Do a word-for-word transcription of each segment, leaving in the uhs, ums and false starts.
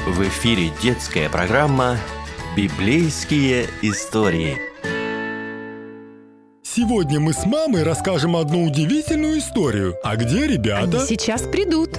В эфире детская программа «Библейские истории». Сегодня мы с мамой расскажем одну удивительную историю. А где ребята? Они сейчас придут.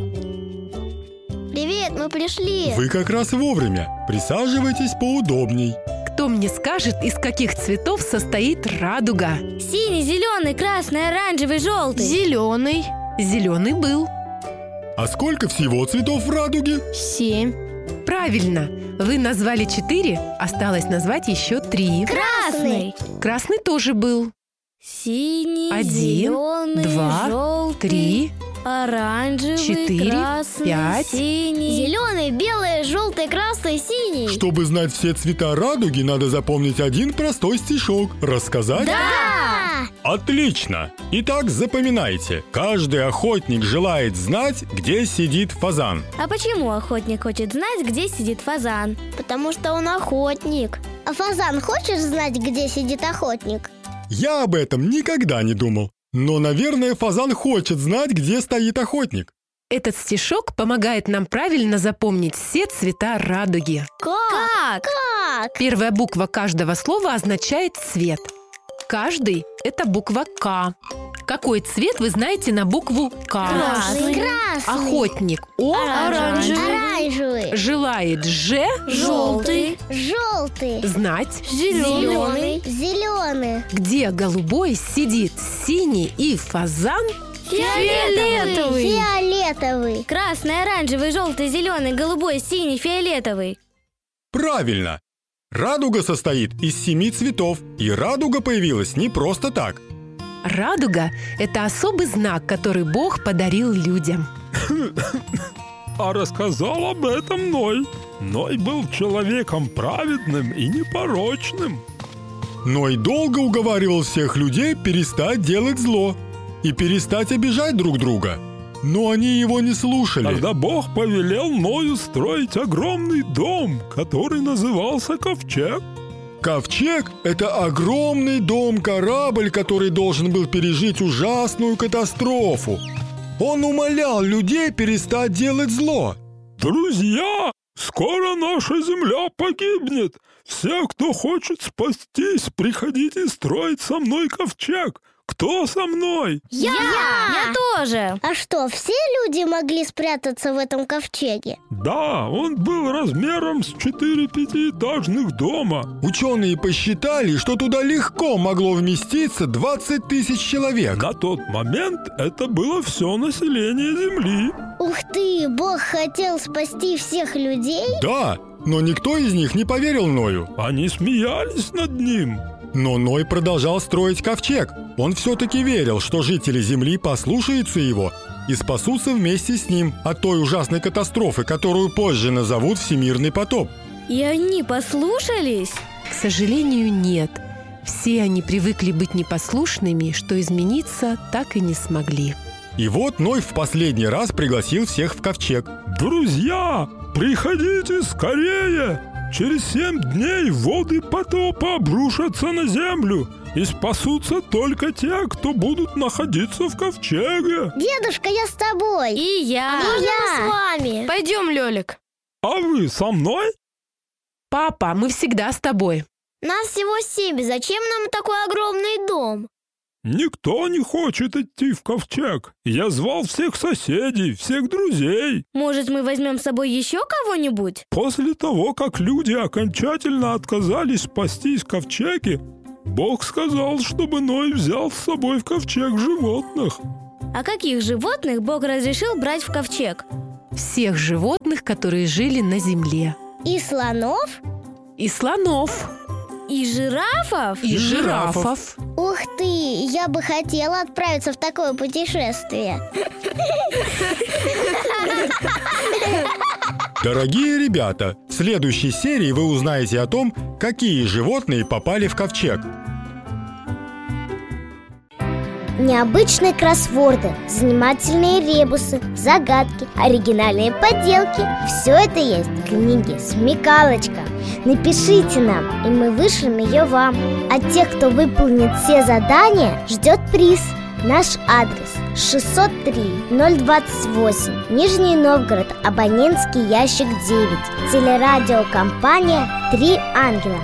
Привет, мы пришли. Вы как раз вовремя. Присаживайтесь поудобней. Кто мне скажет, из каких цветов состоит радуга? Синий, зеленый, красный, оранжевый, желтый. Зеленый. Зеленый был. А сколько всего цветов в радуге? Семь. Правильно. Вы назвали четыре, осталось назвать еще три. Красный. Красный тоже был. Синий, Один, зеленый, два, желтый, три, оранжевый, четыре, красный, пять. синий, зеленый, белый, желтый, красный, синий. Чтобы знать все цвета радуги, надо запомнить один простой стишок. Рассказать? Да! Отлично! Итак, запоминайте. Каждый охотник желает знать, где сидит фазан. А почему охотник хочет знать, где сидит фазан? Потому что он охотник. А фазан хочешь знать, где сидит охотник? Я об этом никогда не думал. Но, наверное, фазан хочет знать, где стоит охотник. Этот стишок помогает нам правильно запомнить все цвета радуги. Как? Как? Первая буква каждого слова означает цвет. Каждый – это буква «К». Какой цвет вы знаете на букву «К»? Красный. Красный. Охотник – О. Оранжевый. Оранжевый. Желает – Ж. Желтый. Желтый. Знать. Зеленый. Зеленый. Где голубой сидит синий и фазан? Фиолетовый. Фиолетовый. Красный, оранжевый, желтый, зеленый, голубой, синий, фиолетовый. Правильно! Радуга состоит из семи цветов, и радуга появилась не просто так. Радуга – это особый знак, который Бог подарил людям. А рассказал об этом Ной. Ной был человеком праведным и непорочным. Ной долго уговаривал всех людей перестать делать зло и перестать обижать друг друга. Но они его не слушали. Тогда Бог повелел Ною строить огромный дом, который назывался Ковчег. Ковчег – это огромный дом-корабль, который должен был пережить ужасную катастрофу. Он умолял людей перестать делать зло. Друзья, скоро наша земля погибнет. Все, кто хочет спастись, приходите строить со мной ковчег. Кто со мной? Я! Я тоже! А что, все люди могли спрятаться в этом ковчеге? Да, он был размером с четыре пятиэтажных дома. Ученые посчитали, что туда легко могло вместиться двадцать тысяч человек. На тот момент это было все население Земли. Ух ты, Бог хотел спасти всех людей? Да, но никто из них не поверил Ною. Они смеялись над ним. Но Ной продолжал строить ковчег. Он все-таки верил, что жители Земли послушаются его и спасутся вместе с ним от той ужасной катастрофы, которую позже назовут всемирный потоп. И они послушались? К сожалению, нет. Все они привыкли быть непослушными, что измениться так и не смогли. И вот Ной в последний раз пригласил всех в ковчег. Друзья, приходите скорее! Через семь дней воды потопа обрушатся на землю, и спасутся только те, кто будут находиться в ковчеге. Дедушка, я с тобой. И я. А можно я. мы с вами? Пойдем, Лёлик. А вы со мной? Папа, мы всегда с тобой. Нас всего семь. Зачем нам такой огромный дом? Никто не хочет идти в ковчег. Я звал всех соседей, всех друзей. Может, мы возьмем с собой еще кого-нибудь? После того, как люди окончательно отказались спастись в ковчеге, Бог сказал, чтобы Ной взял с собой в ковчег животных. А каких животных Бог разрешил брать в ковчег? Всех животных, которые жили на земле. И слонов? И слонов. И жирафов? И И жирафов. жирафов. Ух ты, я бы хотела отправиться в такое путешествие. Дорогие ребята, в следующей серии вы узнаете о том, какие животные попали в ковчег. Необычные кроссворды, занимательные ребусы, загадки, оригинальные поделки – все это есть в книге «Смекалочка». Напишите нам, и мы вышлем ее вам. А тех, кто выполнит все задания, ждет приз. Наш адрес шестьсот три ноль двадцать восемь, Нижний Новгород, абонентский ящик девять. Телерадиокомпания «Три ангела».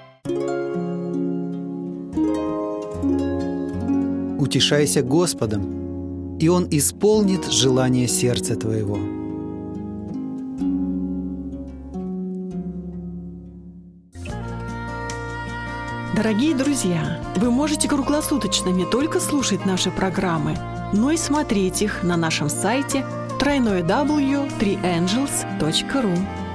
Утешайся Господом, и Он исполнит желание сердца твоего. Дорогие друзья, вы можете круглосуточно не только слушать наши программы, но и смотреть их на нашем сайте дабл ю дабл ю дабл ю точка три ангелс точка ру.